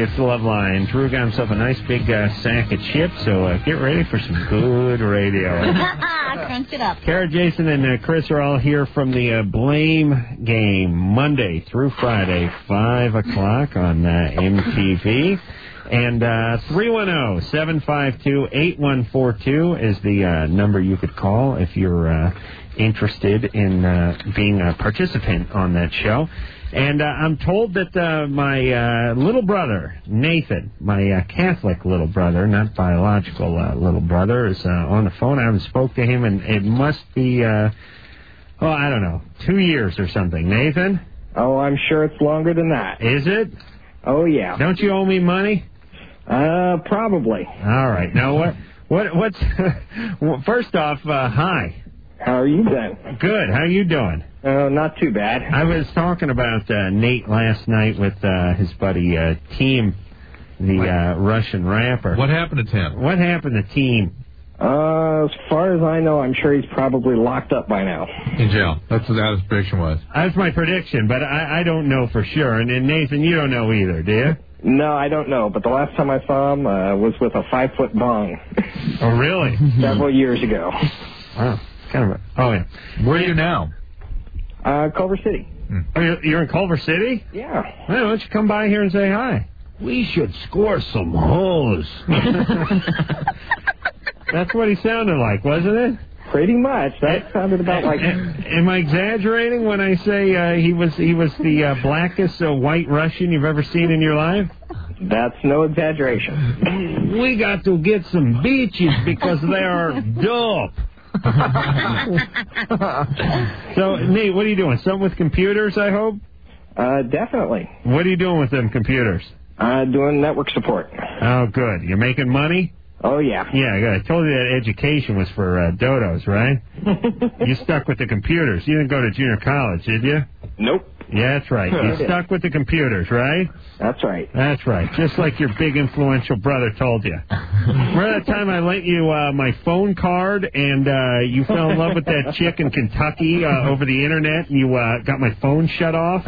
It's the Love Line. Drew got himself a nice big sack of chips, so get ready for some good radio. Crunch it up. Kara, Jason, and Chris are all here from the Blame Game, Monday through Friday, 5 o'clock on MTV. And 310-752-8142 is the number you could call if you're interested in being a participant on that show. And I'm told that my little brother, Nathan, my Catholic little brother, not biological little brother, is on the phone. I haven't spoke to him, and it must be, I don't know, 2 years or something. Nathan? Oh, I'm sure it's longer than that. Is it? Oh, yeah. Don't you owe me money? Probably. All right. Now, what's... First off, hi. How are you then? Good. How you doing? Not too bad. I was talking about Nate last night with his buddy Team, the Russian rapper. What happened to Tim? What happened to Team? As far as I know, I'm sure he's probably locked up by now. In jail. That's what his prediction was. That's my prediction, but I don't know for sure. And Nathan, you don't know either, do you? No, I don't know, but the last time I saw him was with a 5-foot bong. Oh, really? Several years ago. Wow. Oh, yeah. Where are you now? Culver City. Oh, you're in Culver City? Yeah. Well, why don't you come by here and say hi? We should score some hoes. That's what he sounded like, wasn't it? Pretty much. That sounded about like... Am I exaggerating when I say he was the blackest white Russian you've ever seen in your life? That's no exaggeration. We got to get some beaches because they are dope. So, Nate, what are you doing? Something with computers, I hope? Definitely. What are you doing with them computers? Doing network support. Oh, good. You're making money? Oh, yeah. Yeah, I told you that education was for dodos, right? You stuck with the computers. You didn't go to junior college, did you? Nope. Yeah, that's right. You stuck with the computers, right? That's right. That's right. Just like your big influential brother told you. Remember that time I lent you my phone card and you fell in love with that chick in Kentucky over the internet and you got my phone shut off?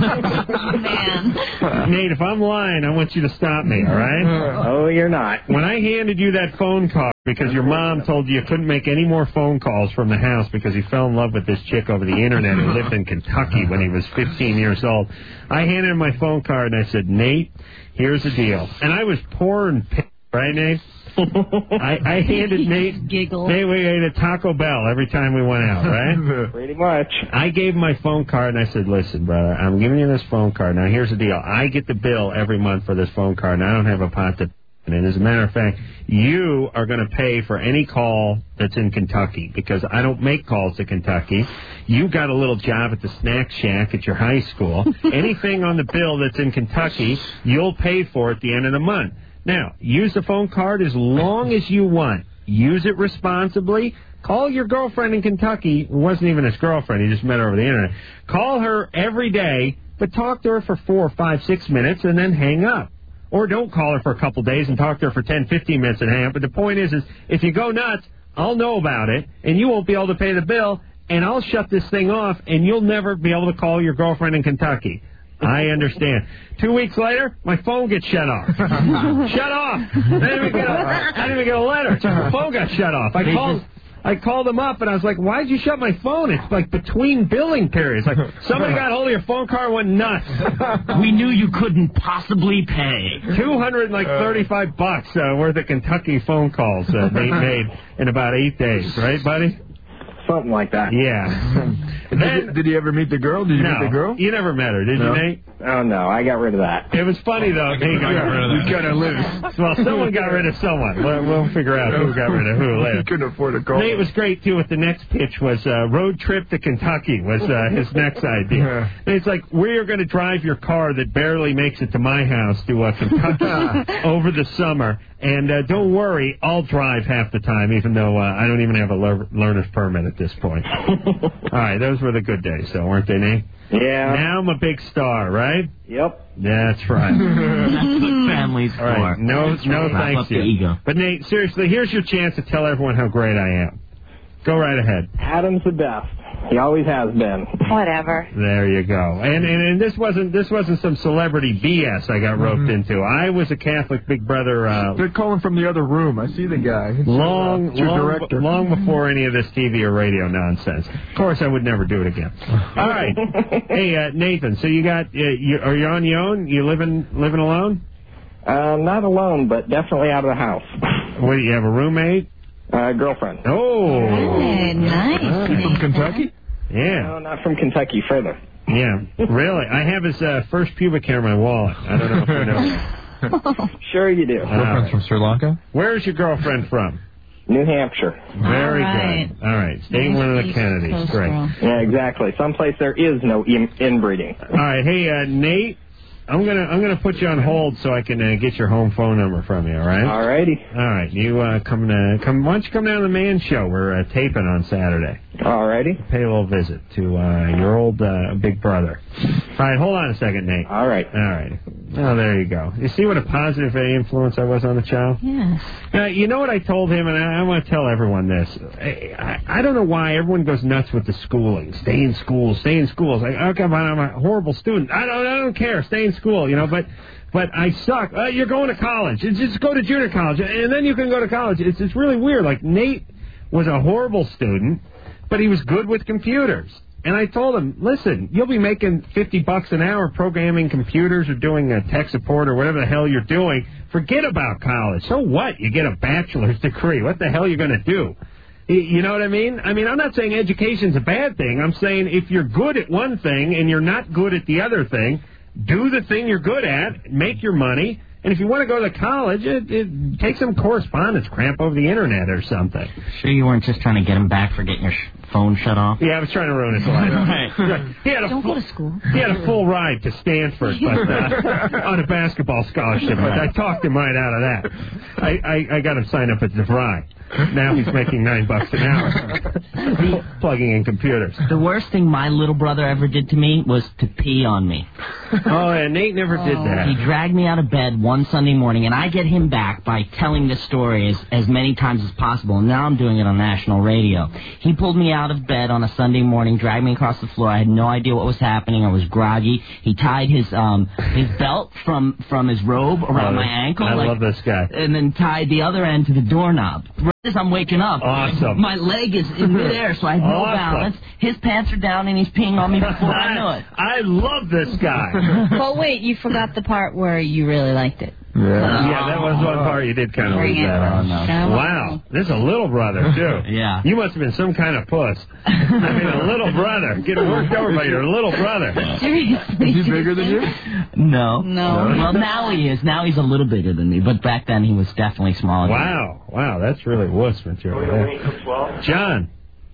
Man. Nate, if I'm lying, I want you to stop me, all right? Oh, you're not. When I handed you that phone card because your mom told you couldn't make any more phone calls from the house because he fell in love with this chick over the internet who lived in Kentucky when he was 15 years old, I handed him my phone card and I said, Nate, here's the deal. And I was poor and pissed, right, Nate? I handed Nate, Giggle. Nate, we ate at Taco Bell every time we went out, right? Pretty much. I gave him my phone card and I said, listen, brother, I'm giving you this phone card. Now, here's the deal. I get the bill every month for this phone card and I don't have a pot to... And as a matter of fact, you are going to pay for any call that's in Kentucky because I don't make calls to Kentucky. You got a little job at the snack shack at your high school. Anything on the bill that's in Kentucky, you'll pay for at the end of the month. Now, use the phone card as long as you want. Use it responsibly. Call your girlfriend in Kentucky. It wasn't even his girlfriend. He just met her over the internet. Call her every day, but talk to her for 4, 5, 6 minutes and then hang up. Or don't call her for a couple days and talk to her for 10, 15 minutes and hang up. But the point is if you go nuts, I'll know about it, and you won't be able to pay the bill, and I'll shut this thing off, and you'll never be able to call your girlfriend in Kentucky. I understand. 2 weeks later, my phone gets shut off. Shut off. I didn't even get a letter. The phone got shut off. I called them up, and I was like, why'd you shut my phone? It's like between billing periods. Like, somebody got hold of your phone card and went nuts. We knew you couldn't possibly pay. $235 worth of Kentucky phone calls they made in about 8 days. Right, buddy? Something like that. Yeah. Did he ever meet the girl? Did you meet the girl? You never met her, did you, Nate? Oh, no, I got rid of that. It was funny, though. He got rid of that. We got to lose. Well, someone got rid of someone. We'll figure out who got rid of who later. He couldn't afford a call. Nate was great, too, with the next pitch was road trip to Kentucky was his next idea. And it's like, we're going to drive your car that barely makes it to my house to Kentucky over the summer. And don't worry, I'll drive half the time, even though I don't even have a learner's permit at this point. All right, those were the good days, though, weren't they, Nate? Yeah. Now I'm a big star, right? Yep. That's right. That's what families All right. No, thanks the you. ego. But, Nate, seriously, here's your chance to tell everyone how great I am. Go right ahead. Adam's the best. He always has been. Whatever. There you go. And this wasn't some celebrity BS I got roped into. I was a Catholic Big Brother. They're calling from the other room. I see the guy. It's long before any of this TV or radio nonsense. Of course, I would never do it again. All right. Hey, Nathan. So you got? Are you on your own? You living alone? Not alone, but definitely out of the house. What, do you have a roommate? Girlfriend. Oh. Hey, nice. From Kentucky? Yeah. No, not from Kentucky, further. Yeah, really. I have his first pubic hair in my wallet. I don't know if you know. Sure you do. Girlfriend's from Sri Lanka? Where's your girlfriend from? New Hampshire. Very right. good. All right. Staying one of the Kennedys. Great. Yeah, exactly. Someplace there is no inbreeding. All right. Hey, Nate, I'm gonna put you on hold so I can get your home phone number from you. All right. All righty. All right. You come. Why don't you come down to the Man Show? We're taping on Saturday. All righty. Pay a little visit to your old big brother. All right. Hold on a second, Nate. All right. All right. Oh, there you go. You see what a positive influence I was on the child? Yes. You know what I told him, and I want to tell everyone this. I don't know why everyone goes nuts with the schooling. Stay in school, stay in school. It's like, okay, I'm a horrible student. I don't care. Stay in school, but I suck. You're going to college. Just go to junior college, and then you can go to college. It's really weird. Like, Nate was a horrible student, but he was good with computers. And I told him, listen, you'll be making $50 an hour programming computers or doing tech support or whatever the hell you're doing. Forget about college. So what? You get a bachelor's degree. What the hell are you going to do? You know what I mean? I mean, I'm not saying education's a bad thing. I'm saying if you're good at one thing and you're not good at the other thing, do the thing you're good at, make your money. And if you want to go to college, take some correspondence, cramp over the internet or something. Sure you weren't just trying to get him back for getting your phone shut off? Yeah, I was trying to ruin his life. Right. Don't go to school. He had a full ride to Stanford, but on a basketball scholarship. But I talked him right out of that. I got him signed up at DeVry. Now he's making $9 an hour plugging in computers. The worst thing my little brother ever did to me was to pee on me. Oh, and Nate never did that. He dragged me out of bed one Sunday morning, and I get him back by telling this story as many times as possible, and now I'm doing it on national radio. He pulled me out of bed on a Sunday morning, dragged me across the floor. I had no idea what was happening. I was groggy. He tied his belt from his robe around my ankle. I love this guy. And then tied the other end to the doorknob. As I'm waking up, awesome. My leg is in midair, so I have no balance. His pants are down, and he's peeing on me before I know it. I love this guy. But wait, you forgot the part where you really liked it. Yeah, that was one part you did kind of leave that on. Wow, this is a little brother, too. Yeah. You must have been some kind of puss. I mean, a little brother. Getting worked over by your little brother. Seriously. Is he bigger than you? No. No. Well, now he is. Now he's a little bigger than me, but back then he was definitely smaller. Wow, that's really wuss material there. John.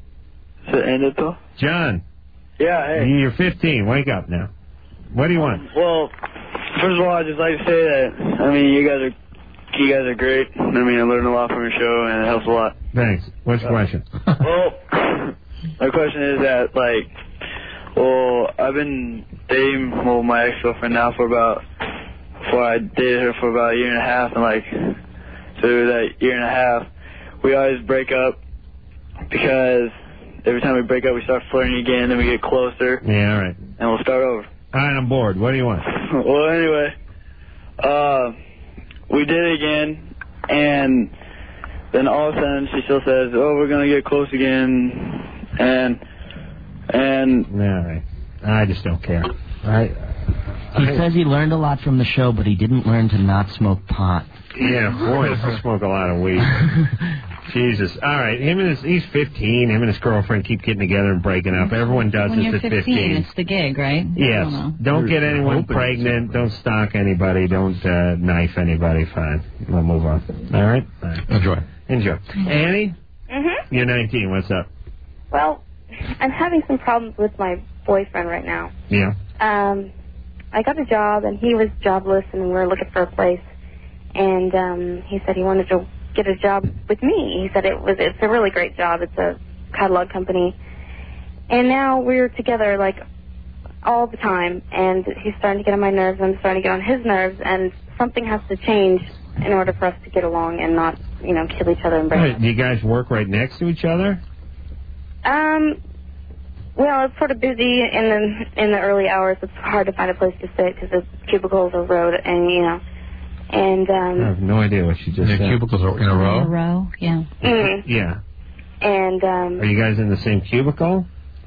John. Yeah, hey. You're 15. Wake up now. What do you want? Well, first of all, I'd just like to say that, I mean, you guys are great. I mean, I learned a lot from your show, and it helps a lot. Thanks. What's your question? Well, my question is that, like, I've been dating, my ex-girlfriend now I dated her for about a year and a half, and, like, through that year and a half, we always break up because every time we break up, we start flirting again, then we get closer. Yeah, all right. And we'll start over. All right, I'm bored. What do you want? Well, anyway, we did it again, and then all of a sudden she still says, we're going to get close again, and... All right. I just don't care. He says he learned a lot from the show, but he didn't learn to not smoke pot. Yeah, boy, I smoke a lot of weed. Jesus. All right, he's 15. Him and his girlfriend keep getting together and breaking up. Everyone does When this you're at 15, it's the gig, right? Yes. Don't get anyone pregnant. Don't stalk anybody. Don't knife anybody. Fine. We'll move on. All right? Enjoy. Annie? Mm-hmm. You're 19. What's up? Well, I'm having some problems with my boyfriend right now. Yeah. I got a job, and he was jobless, and we were looking for a place. And he said he wanted to get a job with me. He said it's a really great job. It's a catalog company. And now we're together, like, all the time. And he's starting to get on my nerves, and I'm starting to get on his nerves. And something has to change in order for us to get along and not, kill each other and break up. Do you guys work right next to each other? Well, it's sort of busy in the early hours. It's hard to find a place to sit because the cubicles are rowed, and I have no idea what she just said. Cubicles are in a row? In a row, yeah. Yeah. And Are you guys in the same cubicle?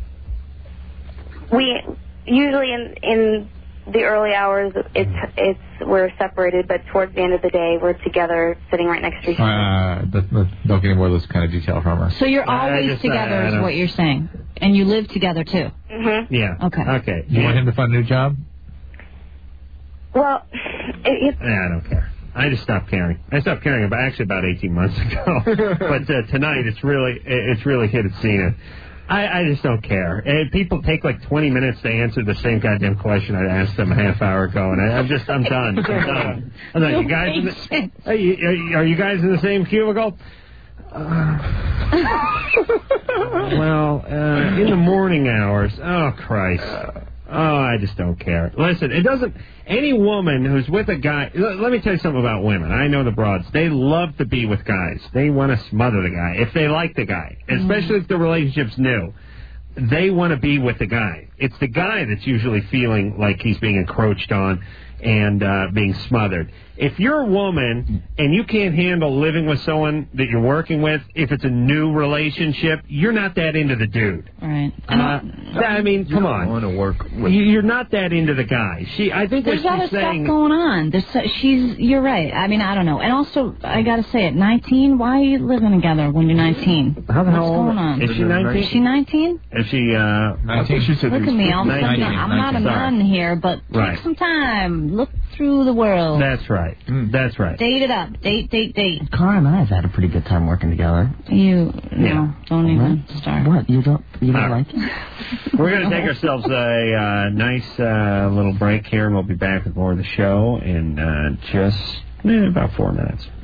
we usually in the early hours we're separated, but towards the end of the day we're together, sitting right next to each other. Don't get any more of this kind of detail from her. So you're always together is what you're saying. And you live together, too. Mm-hmm. Yeah. Okay. You want him to find a new job? Well, I don't care. I just stopped caring. I stopped caring about 18 months ago. But tonight it's really hit its zenith. I just don't care. And people take like 20 minutes to answer the same goddamn question I asked them a half hour ago, and I'm done. I'm done. You guys, are you guys in the same cubicle? Well, in the morning hours. Oh, Christ. Oh, I just don't care. Listen, it doesn't... Any woman who's with a guy... Let me tell you something about women. I know the broads. They love to be with guys. They want to smother the guy if they like the guy, especially if the relationship's new. They want to be with the guy. It's the guy that's usually feeling like he's being encroached on and being smothered. If you're a woman and you can't handle living with someone that you're working with, if it's a new relationship, you're not that into the dude. Right. I mean, come on. Want to work with... You're not that into the guy. I think there's what other she's saying... stuff going on. You're right. I mean, I don't know. And also, I got to say, at 19, why are you living together when you're 19? How the hell What's going on? Is she 19? Is she 19? Is she, 19? She said Look at me. I'm 19. not a nun here, but take some time. Look through the world. That's right. That's right. Date it up. Date. Cara and I have had a pretty good time working together. No, don't even start. What? You don't like it? We're going to take ourselves a nice little break here, and we'll be back with more of the show in just about 4 minutes.